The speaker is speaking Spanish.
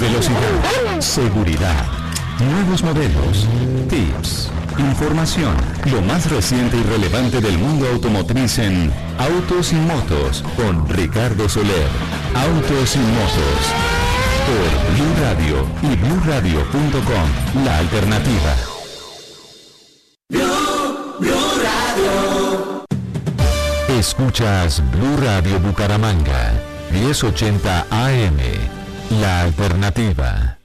velocidad, seguridad, nuevos modelos, tips, información, lo más reciente y relevante del mundo automotriz en Autos y Motos con Ricardo Soler. Autos y Motos por Blue Radio y BlueRadio.com, la alternativa. Blue Radio. Escuchas Blue Radio Bucaramanga, 1080 AM, la alternativa.